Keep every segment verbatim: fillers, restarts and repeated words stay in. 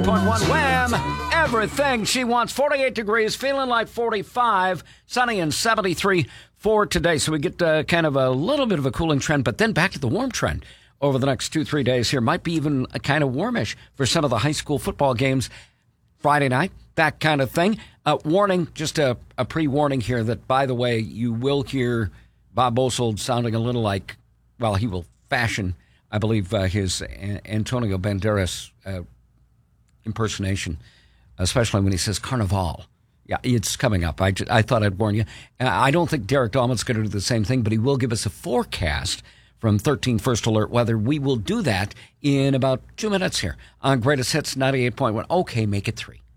point one. Wham! Everything she wants. forty-eight degrees, feeling like forty-five. Sunny and seventy-three for today. So we get uh, kind of a little bit of a cooling trend, but then back to the warm trend over the next two, three days here. Might be even a kind of warmish for some of the high school football games Friday night, that kind of thing. Uh, warning, just a, a pre-warning here that, by the way, you will hear Bob Bosold sounding a little like, well, he will fashion, I believe, uh, his a- Antonio Banderas uh, impersonation, especially when he says Carnival. Yeah, it's coming up. I, I thought I'd warn you. Uh, I don't think Derek Dahlman's going to do the same thing, but he will give us a forecast from thirteen First Alert Weather. We will do that in about two minutes here on Greatest Hits ninety-eight point one. Okay, make it three.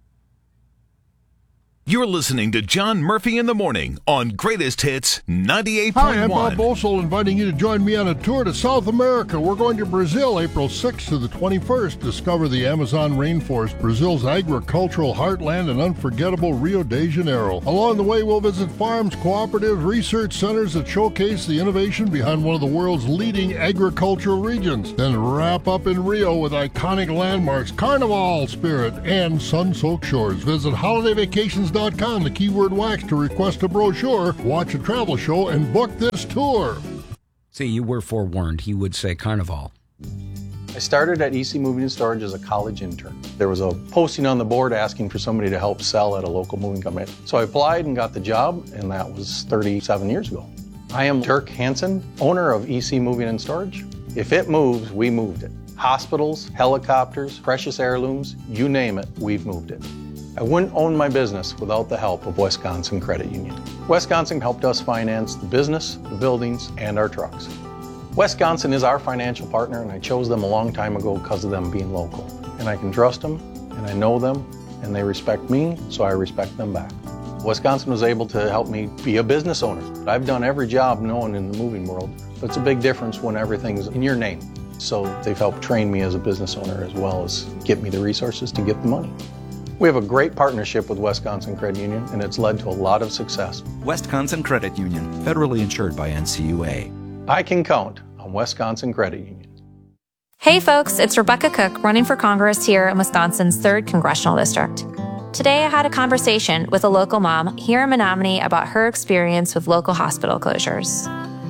You're listening to John Murphy in the Morning on Greatest Hits ninety-eight point one. Hi, I'm Bob Bosold, inviting you to join me on a tour to South America. We're going to Brazil April sixth to the twenty-first. Discover the Amazon rainforest, Brazil's agricultural heartland, and unforgettable Rio de Janeiro. Along the way, we'll visit farms, cooperatives, research centers that showcase the innovation behind one of the world's leading agricultural regions. Then wrap up in Rio with iconic landmarks, Carnival spirit, and sun-soaked shores. Visit holiday vacations dot com, the keyword wax, to request a brochure, watch a travel show, and book this tour. See, you were forewarned. He would say Carnival. I started at E C Moving and Storage as a college intern. There was a posting on the board asking for somebody to help sell at a local moving company. So I applied and got the job, and that was thirty-seven years ago. I am Dirk Hansen, owner of E C Moving and Storage. If it moves, we moved it. Hospitals, helicopters, precious heirlooms, you name it, we've moved it. I wouldn't own my business without the help of Wisconsin Credit Union. Wisconsin helped us finance the business, the buildings, and our trucks. Wisconsin is our financial partner, and I chose them a long time ago because of them being local. And I can trust them, and I know them, and they respect me, so I respect them back. Wisconsin was able to help me be a business owner. I've done every job known in the moving world, but it's a big difference when everything's in your name. So they've helped train me as a business owner as well as get me the resources to get the money. We have a great partnership with Wisconsin Credit Union, and it's led to a lot of success. Wisconsin Credit Union, federally insured by N C U A. I can count on Wisconsin Credit Union. Hey folks, it's Rebecca Cook running for Congress here in Wisconsin's third Congressional District. Today I had a conversation with a local mom here in Menominee about her experience with local hospital closures.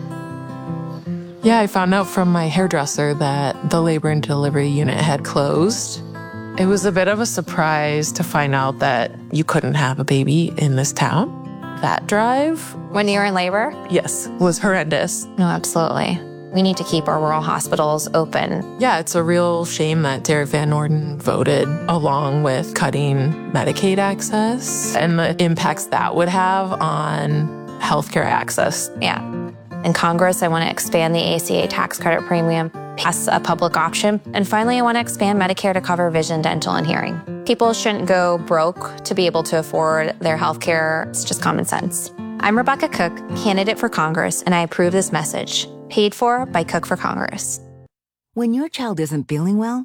Yeah, I found out from my hairdresser that the labor and delivery unit had closed. It was a bit of a surprise to find out that you couldn't have a baby in this town. That drive, When you're in labor? yes, was horrendous. No, absolutely. We need to keep our rural hospitals open. Yeah, it's a real shame that Derek Van Orden voted along with cutting Medicaid access and the impacts that would have on healthcare access. Yeah. In Congress, I want to expand the A C A tax credit premium, pass a public option, and finally, I want to expand Medicare to cover vision, dental, and hearing. People shouldn't go broke to be able to afford their health care. It's just common sense. I'm Rebecca Cook, candidate for Congress, and I approve this message. Paid for by Cook for Congress. When your child isn't feeling well,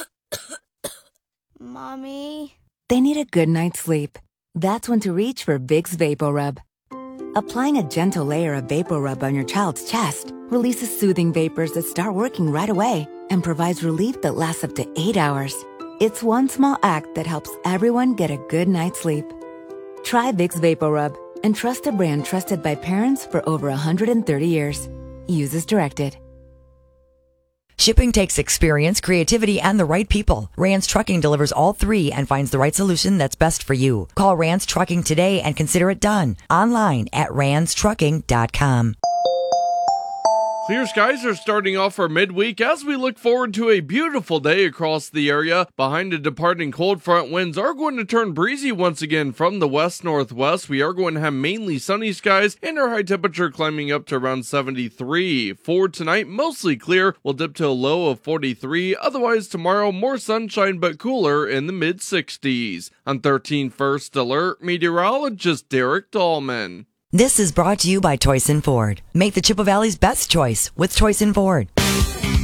Mommy, they need a good night's sleep. That's when to reach for Vicks VapoRub. Applying a gentle layer of VapoRub on your child's chest releases soothing vapors that start working right away and provides relief that lasts up to eight hours. It's one small act that helps everyone get a good night's sleep. Try Vicks VapoRub and trust a brand trusted by parents for over one hundred thirty years. Use as directed. Shipping takes experience, creativity, and the right people. Rance Trucking delivers all three and finds the right solution that's best for you. Call Rance Trucking today and consider it done. Online at rance trucking dot com. Clear skies are starting off our midweek as we look forward to a beautiful day across the area. Behind a departing cold front, winds are going to turn breezy once again from the west-northwest. We are going to have mainly sunny skies and our high temperature climbing up to around seventy-three. For tonight, mostly clear. We'll dip to a low of forty-three. Otherwise, tomorrow, more sunshine but cooler in the mid-sixties. On thirteen First Alert, meteorologist Derek Dahlman. This is brought to you by Toyson Ford. Make the Chippewa Valley's best choice with Toyson Ford.